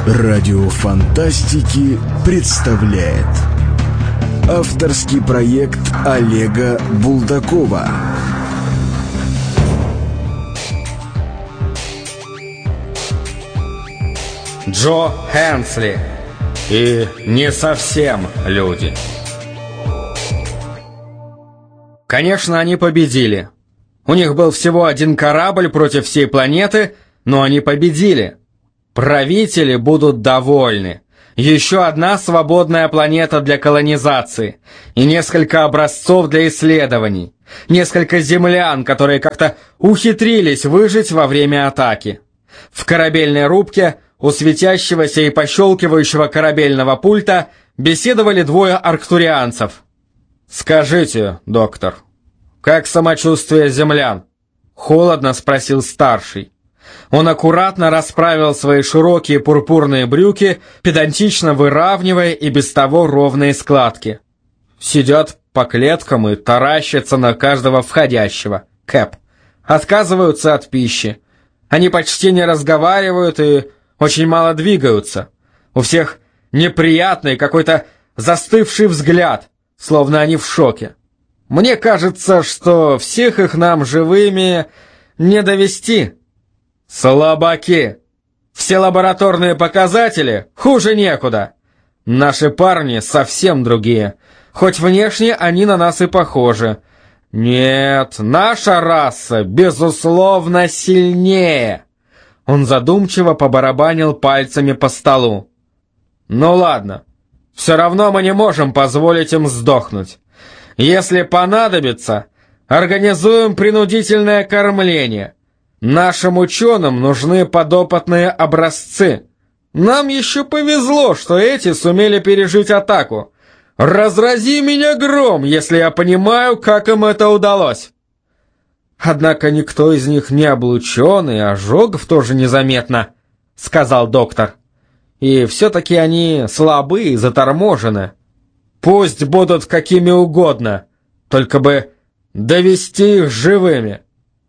Радио Фантастики представляет авторский проект Олега Булдакова. Джо Хенсли и не совсем люди. Конечно, они победили. У них был всего один корабль против всей планеты, но они победили. Правители будут довольны. Еще одна свободная планета для колонизации. И несколько образцов для исследований. Несколько землян, которые как-то ухитрились выжить во время атаки. В корабельной рубке у светящегося и пощелкивающего корабельного пульта беседовали двое арктурианцев. «Скажите, доктор, как самочувствие землян?» — холодно спросил старший. Он аккуратно расправил свои широкие пурпурные брюки, педантично выравнивая и без того ровные складки. Сидят по клеткам и таращатся на каждого входящего. Кэп. Отказываются от пищи. Они почти не разговаривают и очень мало двигаются. У всех неприятный какой-то застывший взгляд, словно они в шоке. Мне кажется, что всех их нам живыми не довести. Слабаки! Все лабораторные показатели хуже некуда. Наши парни совсем другие. Хоть внешне они на нас и похожи. Нет, наша раса, безусловно, сильнее. Он задумчиво побарабанил пальцами по столу. Ну ладно, все равно мы не можем позволить им сдохнуть. Если понадобится, организуем принудительное кормление. Нашим ученым нужны подопытные образцы. Нам еще повезло, что эти сумели пережить атаку. Разрази меня гром, если я понимаю, как им это удалось. Однако никто из них не облучен, и ожогов тоже незаметно, сказал доктор. И все-таки они слабы и заторможены. Пусть будут какими угодно, только бы довести их живыми.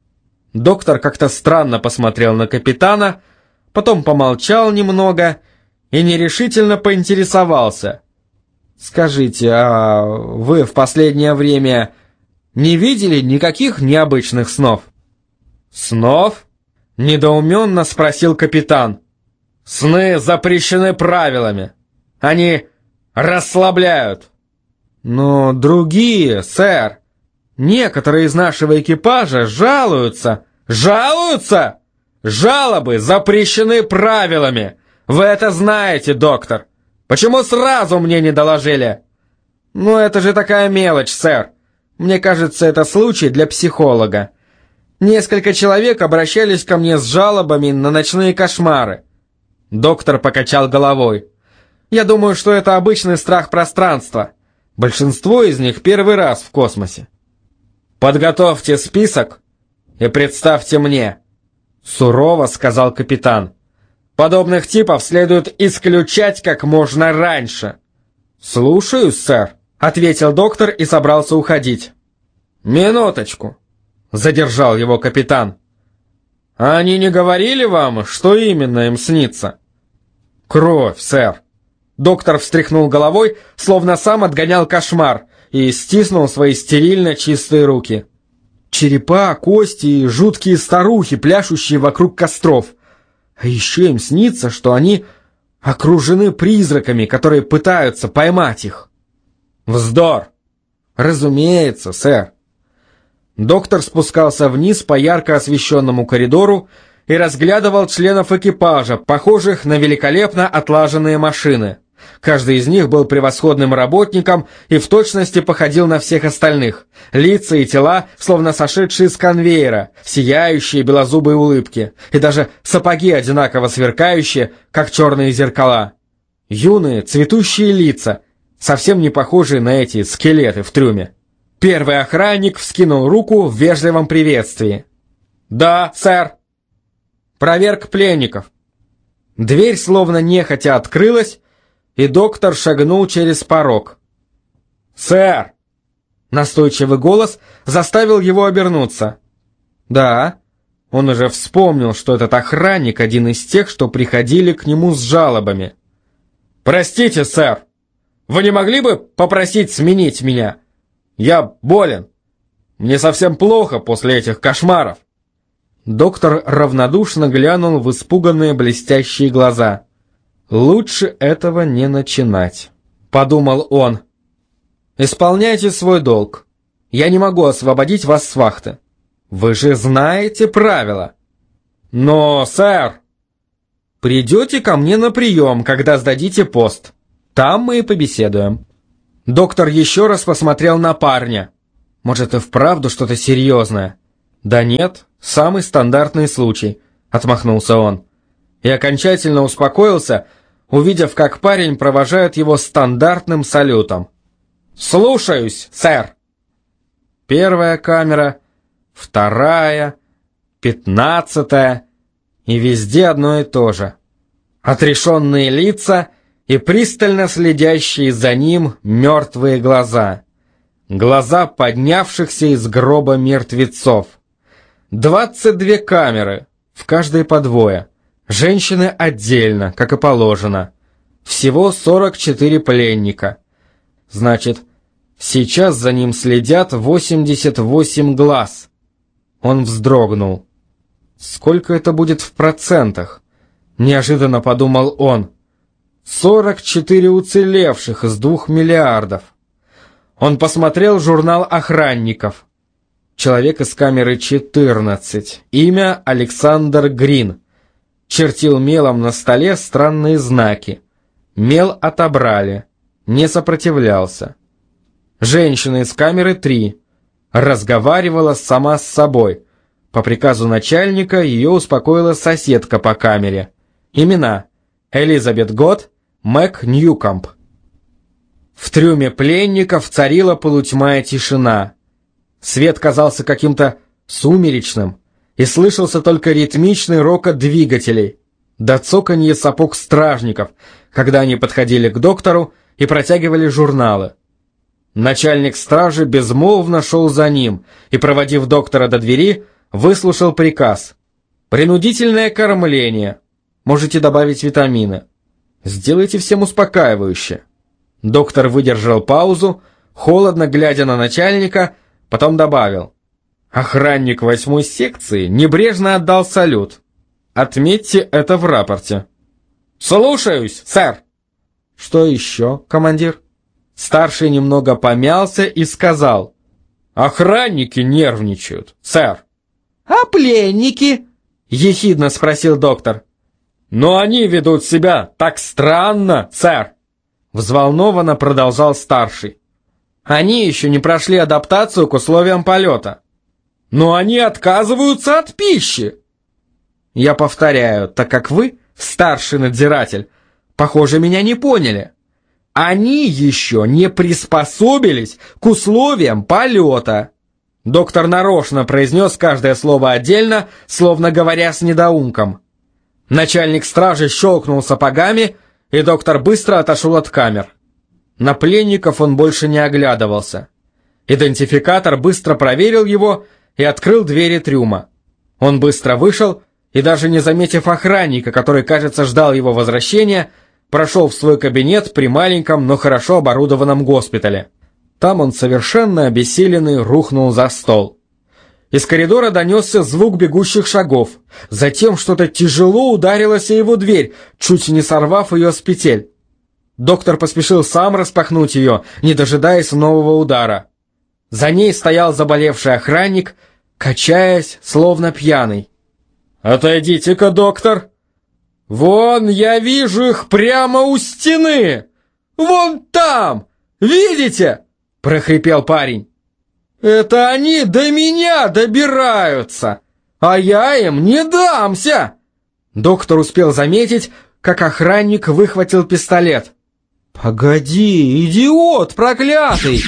Доктор как-то странно посмотрел на капитана, потом помолчал немного и нерешительно поинтересовался. «Скажите, а вы в последнее время не видели никаких необычных снов?» «Снов?» — недоуменно спросил капитан. «Сны запрещены правилами. Они расслабляют». «Но другие, сэр. Некоторые из нашего экипажа жалуются». «Жалуются? Жалобы запрещены правилами. Вы это знаете, доктор. Почему сразу мне не доложили?» «Ну, это же такая мелочь, сэр. Мне кажется, это случай для психолога. Несколько человек обращались ко мне с жалобами на ночные кошмары». Доктор покачал головой. «Я думаю, что это обычный страх пространства. Большинство из них первый раз в космосе». «Подготовьте список и представьте мне», — сурово сказал капитан. «Подобных типов следует исключать как можно раньше». «Слушаюсь, сэр», — ответил доктор и собрался уходить. «Минуточку», — задержал его капитан. «Они не говорили вам, что именно им снится?» «Кровь, сэр». Доктор встряхнул головой, словно сам отгонял кошмар, и стиснул свои стерильно чистые руки. Черепа, кости и жуткие старухи, пляшущие вокруг костров. А еще им снится, что они окружены призраками, которые пытаются поймать их. Вздор! Разумеется, сэр. Доктор спускался вниз по ярко освещенному коридору и разглядывал членов экипажа, похожих на великолепно отлаженные машины. Каждый из них был превосходным работником и в точности походил на всех остальных. Лица и тела, словно сошедшие с конвейера, сияющие белозубые улыбки, и даже сапоги одинаково сверкающие, как черные зеркала. Юные, цветущие лица, совсем не похожие на эти скелеты в трюме. Первый охранник вскинул руку в вежливом приветствии. «Да, сэр». «Проверка пленников». Дверь словно нехотя открылась, и доктор шагнул через порог. «Сэр!» Настойчивый голос заставил его обернуться. «Да?» Он уже вспомнил, что этот охранник один из тех, что приходили к нему с жалобами. «Простите, сэр, вы не могли бы попросить сменить меня? Я болен. Мне совсем плохо после этих кошмаров». Доктор равнодушно глянул в испуганные блестящие глаза. «Лучше этого не начинать», — подумал он. «Исполняйте свой долг. Я не могу освободить вас с вахты. Вы же знаете правила». «Но, сэр...» «Придете ко мне на прием, когда сдадите пост. Там мы и побеседуем». Доктор еще раз посмотрел на парня. «Может, и вправду что-то серьезное?» «Да нет, самый стандартный случай», — отмахнулся он. И окончательно успокоился, увидев, как парень провожает его стандартным салютом. «Слушаюсь, сэр!» Первая камера, вторая, 15-я, и везде одно и то же. Отрешенные лица и пристально следящие за ним мертвые глаза. Глаза поднявшихся из гроба мертвецов. 22 камеры, в каждой по двое. Женщины отдельно, как и положено. Всего 44 пленника. Значит, сейчас за ним следят 88 глаз. Он вздрогнул. Сколько это будет в процентах? Неожиданно подумал он. 44 уцелевших из 2 миллиардов. Он посмотрел журнал охранников. Человек из камеры 14. Имя Александр Грин. Чертил мелом на столе странные знаки. Мел отобрали. Не сопротивлялся. Женщина из камеры 3. Разговаривала сама с собой. По приказу начальника ее успокоила соседка по камере. Имена: Элизабет Гот, Мэг Ньюкомб. В трюме пленников царила полутьма и тишина. Свет казался каким-то сумеречным, и слышался только ритмичный рокот двигателей, да цоканье сапог стражников, когда они подходили к доктору и протягивали журналы. Начальник стражи безмолвно шел за ним и, проводив доктора до двери, выслушал приказ. «Принудительное кормление. Можете добавить витамины. Сделайте всем успокаивающее». Доктор выдержал паузу, холодно глядя на начальника, потом добавил. Охранник 8-й секции небрежно отдал салют. Отметьте это в рапорте. «Слушаюсь, сэр!» «Что еще, командир?» Старший немного помялся и сказал. «Охранники нервничают, сэр». «А пленники?» — ехидно спросил доктор. «Но они ведут себя так странно, сэр!» Взволнованно продолжал старший. «Они еще не прошли адаптацию к условиям полета». «Но они отказываются от пищи!» «Я повторяю, так как вы, старший надзиратель, похоже, меня не поняли. Они еще не приспособились к условиям полета». Доктор нарочно произнес каждое слово отдельно, словно говоря с недоумком. Начальник стражи щелкнул сапогами, и доктор быстро отошел от камер. На пленников он больше не оглядывался. Идентификатор быстро проверил его и открыл двери трюма. Он быстро вышел и, даже не заметив охранника, который, кажется, ждал его возвращения, прошел в свой кабинет при маленьком, но хорошо оборудованном госпитале. Там он, совершенно обессиленный, рухнул за стол. Из коридора донесся звук бегущих шагов. Затем что-то тяжело ударилось о его дверь, чуть не сорвав ее с петель. Доктор поспешил сам распахнуть ее, не дожидаясь нового удара. За ней стоял заболевший охранник, качаясь, словно пьяный. «Отойдите-ка, доктор! Вон, я вижу их прямо у стены! Вон там! Видите?» — прохрипел парень. «Это они до меня добираются, а я им не дамся!» Доктор успел заметить, как охранник выхватил пистолет. «Погоди, идиот проклятый!»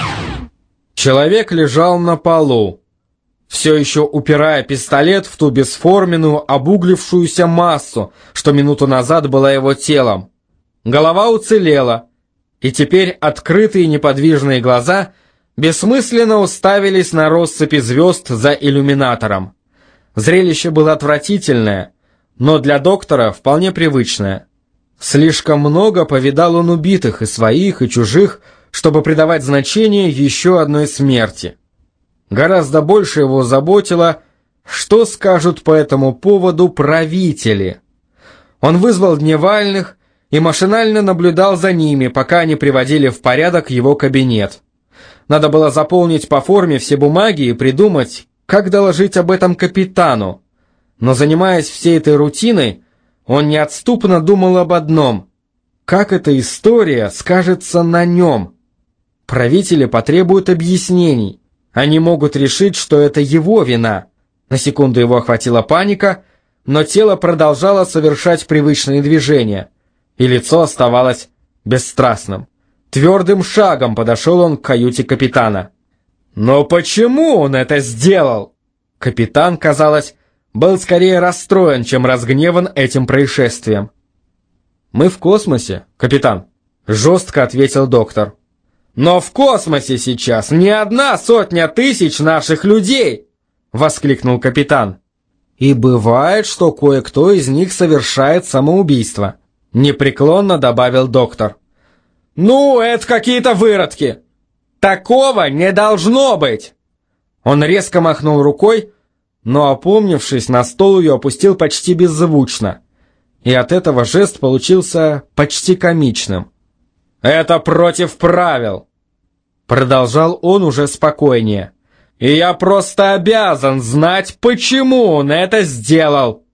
Человек лежал на полу, все еще упирая пистолет в ту бесформенную, обуглившуюся массу, что минуту назад была его телом. Голова уцелела, и теперь открытые неподвижные глаза бессмысленно уставились на россыпи звезд за иллюминатором. Зрелище было отвратительное, но для доктора вполне привычное. Слишком много повидал он убитых, и своих, и чужих, чтобы придавать значение еще одной смерти. Гораздо больше его заботило, что скажут по этому поводу правители. Он вызвал дневальных и машинально наблюдал за ними, пока они приводили в порядок его кабинет. Надо было заполнить по форме все бумаги и придумать, как доложить об этом капитану. Но занимаясь всей этой рутиной, он неотступно думал об одном: как эта история скажется на нем. Правители потребуют объяснений. Они могут решить, что это его вина. На секунду его охватила паника, но тело продолжало совершать привычные движения, и лицо оставалось бесстрастным. Твердым шагом подошел он к каюте капитана. Но почему он это сделал? Капитан, казалось, был скорее расстроен, чем разгневан этим происшествием. «Мы в космосе, капитан», — жестко ответил доктор. «Но в космосе сейчас не 100 000 наших людей!» — воскликнул капитан. «И бывает, что кое-кто из них совершает самоубийство», — непреклонно добавил доктор. «Ну, это какие-то выродки! Такого не должно быть!» Он резко махнул рукой, но, опомнившись, на стол ее опустил почти беззвучно, и от этого жест получился почти комичным. «Это против правил!» Продолжал он уже спокойнее. «И я просто обязан знать, почему он это сделал!»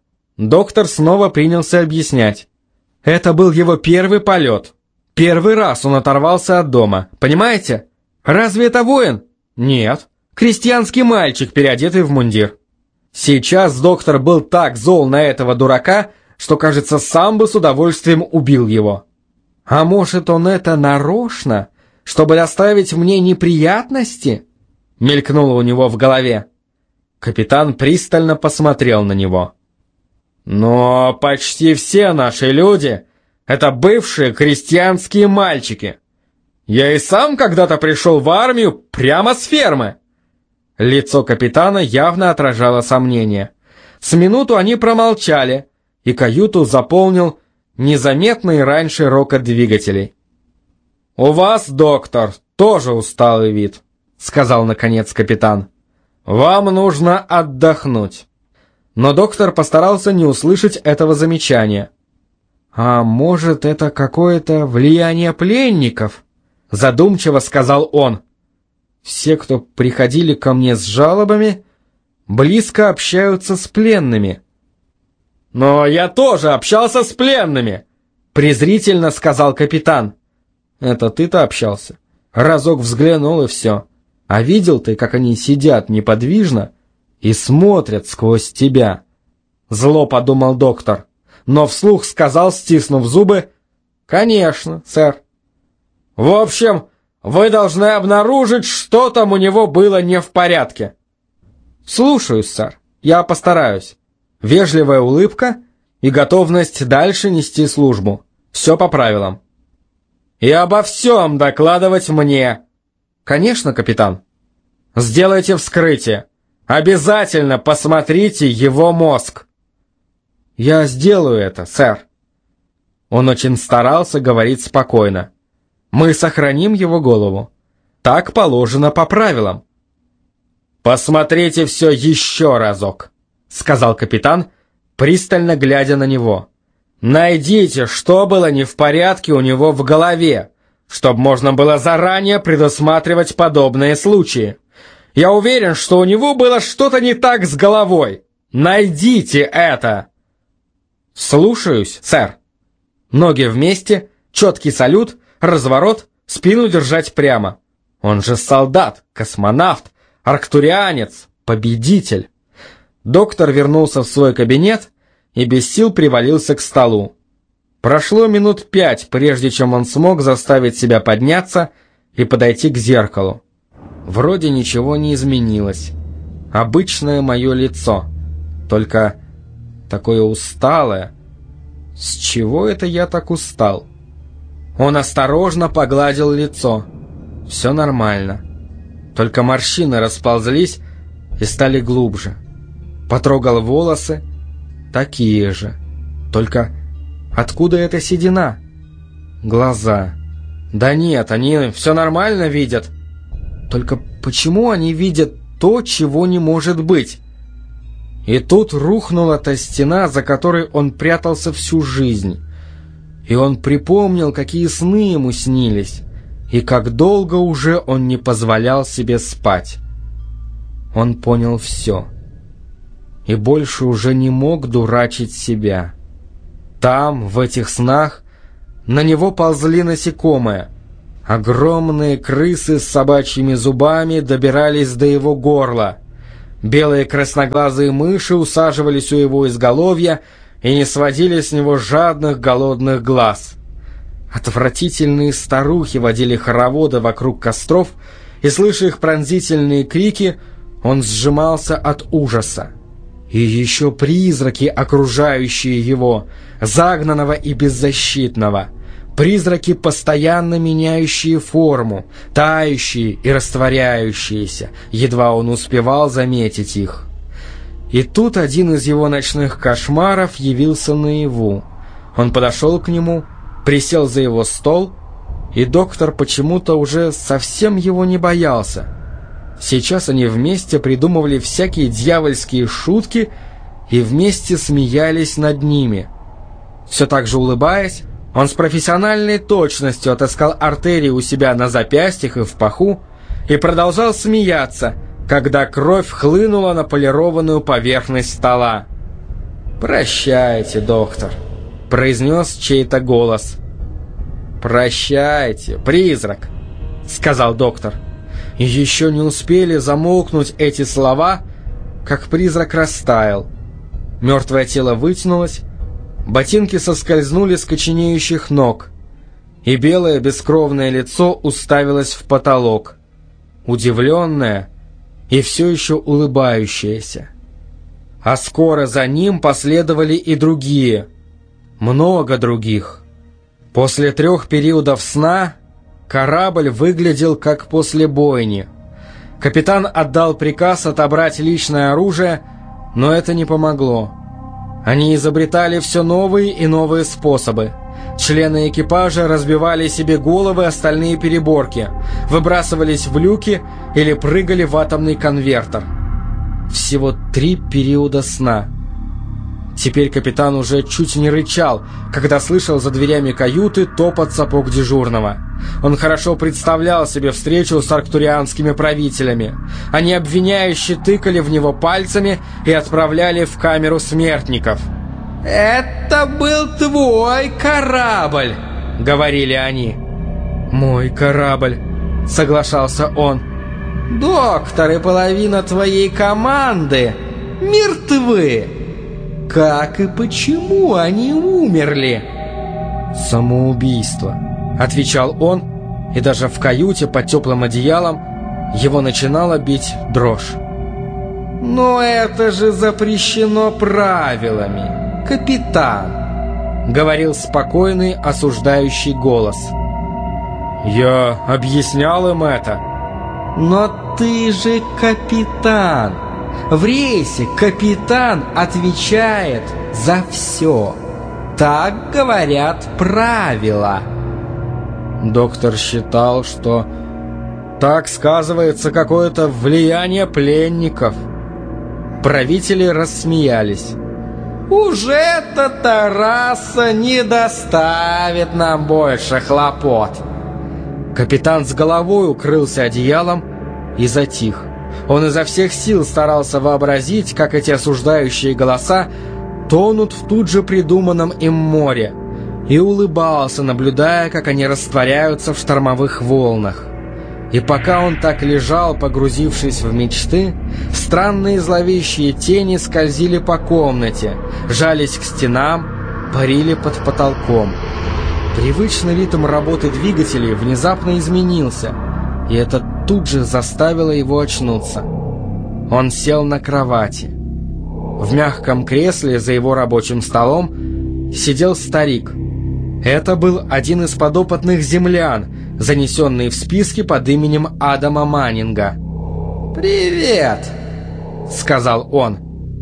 Доктор снова принялся объяснять. Это был его первый полет. Первый раз он оторвался от дома, понимаете? Разве это воин? Нет. Крестьянский мальчик, переодетый в мундир. Сейчас доктор был так зол на этого дурака, что, кажется, сам бы с удовольствием убил его. А может, он это нарочно, чтобы доставить мне неприятности? Мелькнуло у него в голове. Капитан пристально посмотрел на него. Но почти все наши люди — это бывшие крестьянские мальчики. Я и сам когда-то пришел в армию прямо с фермы. Лицо капитана явно отражало сомнение. С минуту они промолчали, и каюту заполнил незаметный раньше рокот двигателей. «У вас, доктор, тоже усталый вид», — сказал наконец капитан. «Вам нужно отдохнуть». Но доктор постарался не услышать этого замечания. «А может, это какое-то влияние пленников?» — задумчиво сказал он. «Все, кто приходили ко мне с жалобами, близко общаются с пленными». «Но я тоже общался с пленными!» — презрительно сказал капитан. «Это ты-то общался? Разок взглянул и все. А видел ты, как они сидят неподвижно и смотрят сквозь тебя?» Зло подумал доктор, но вслух сказал, стиснув зубы: «Конечно, сэр». «В общем, вы должны обнаружить, что там у него было не в порядке». «Слушаюсь, сэр, я постараюсь». Вежливая улыбка и готовность дальше нести службу. Все по правилам. «И обо всем докладывать мне». «Конечно, капитан». «Сделайте вскрытие. Обязательно посмотрите его мозг». «Я сделаю это, сэр». Он очень старался говорить спокойно. «Мы сохраним его голову. Так положено по правилам». «Посмотрите все еще разок», — сказал капитан, пристально глядя на него. «Найдите, что было не в порядке у него в голове, чтобы можно было заранее предусматривать подобные случаи. Я уверен, что у него было что-то не так с головой. Найдите это!» «Слушаюсь, сэр». Ноги вместе, четкий салют, разворот, спину держать прямо. Он же солдат, космонавт, арктурианец, победитель. Доктор вернулся в свой кабинет и без сил привалился к столу. Прошло минут 5, прежде чем он смог заставить себя подняться и подойти к зеркалу. Вроде ничего не изменилось. Обычное мое лицо, только такое усталое. С чего это я так устал? Он осторожно погладил лицо. Все нормально. Только морщины расползлись и стали глубже. Потрогал волосы, такие же. Только откуда эта седина? Глаза. Да нет, они все нормально видят. Только почему они видят то, чего не может быть? И тут рухнула та стена, за которой он прятался всю жизнь. И он припомнил, какие сны ему снились, и как долго уже он не позволял себе спать. Он понял все. И больше уже не мог дурачить себя. Там, в этих снах, на него ползли насекомые. Огромные крысы с собачьими зубами добирались до его горла. Белые красноглазые мыши усаживались у его изголовья и не сводили с него жадных голодных глаз. Отвратительные старухи водили хороводы вокруг костров, и, слыша их пронзительные крики, он сжимался от ужаса. И еще призраки, окружающие его, загнанного и беззащитного. Призраки, постоянно меняющие форму, тающие и растворяющиеся, едва он успевал заметить их. И тут один из его ночных кошмаров явился наяву. Он подошел к нему, присел за его стол, и доктор почему-то уже совсем его не боялся. Сейчас они вместе придумывали всякие дьявольские шутки и вместе смеялись над ними. Все так же улыбаясь, он с профессиональной точностью отыскал артерии у себя на запястьях и в паху и продолжал смеяться, когда кровь хлынула на полированную поверхность стола. «Прощайте, доктор», — произнес чей-то голос. «Прощайте, призрак», — сказал доктор. И еще не успели замолкнуть эти слова, как призрак растаял. Мертвое тело вытянулось, ботинки соскользнули с коченеющих ног, и белое бескровное лицо уставилось в потолок, удивленное и все еще улыбающееся. А скоро за ним последовали и другие, много других. После 3 периодов сна корабль выглядел как после бойни. Капитан отдал приказ отобрать личное оружие, но это не помогло. Они изобретали все новые и новые способы. Члены экипажа разбивали себе головы о стальные переборки, выбрасывались в люки или прыгали в атомный конвертер. Всего 3 периода сна. Теперь капитан уже чуть не рычал, когда слышал за дверями каюты топот сапог дежурного. Он хорошо представлял себе встречу с арктурианскими правителями. Они обвиняюще тыкали в него пальцами и отправляли в камеру смертников. «Это был твой корабль», — говорили они. «Мой корабль», — соглашался он. «Доктор и половина твоей команды мертвы. Как и почему они умерли?» «Самоубийство», — отвечал он, и даже в каюте под теплым одеялом его начинала бить дрожь. «Но это же запрещено правилами, капитан», — говорил спокойный, осуждающий голос. «Я объяснял им это». «Но ты же капитан. В рейсе капитан отвечает за все. Так говорят правила». Доктор считал, что так сказывается какое-то влияние пленников. Правители рассмеялись. «Уж эта раса не доставит нам больше хлопот». Капитан с головой укрылся одеялом и затих. Он изо всех сил старался вообразить, как эти осуждающие голоса тонут в тут же придуманном им море, и улыбался, наблюдая, как они растворяются в штормовых волнах. И пока он так лежал, погрузившись в мечты, странные зловещие тени скользили по комнате, жались к стенам, парили под потолком. Привычный ритм работы двигателей внезапно изменился, и это тут же заставило его очнуться. Он сел на кровати. В мягком кресле за его рабочим столом сидел старик. Это был один из подопытных землян, занесенный в списки под именем Адама Маннинга. «Привет», — сказал он.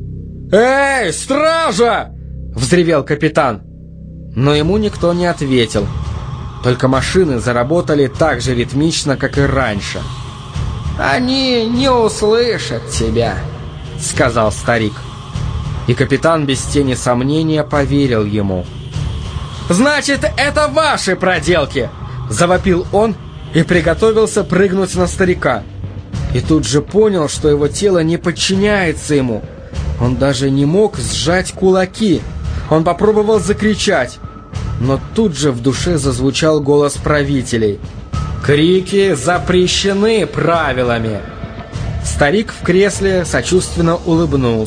«Эй, стража!» — взревел капитан. Но ему никто не ответил. Только машины заработали так же ритмично, как и раньше. «Они не услышат тебя», — сказал старик. И капитан без тени сомнения поверил ему. «Значит, это ваши проделки!» — завопил он и приготовился прыгнуть на старика. И тут же понял, что его тело не подчиняется ему. Он даже не мог сжать кулаки. Он попробовал закричать, но тут же в душе зазвучал голос правителей. «Крики запрещены правилами!» Старик в кресле сочувственно улыбнулся.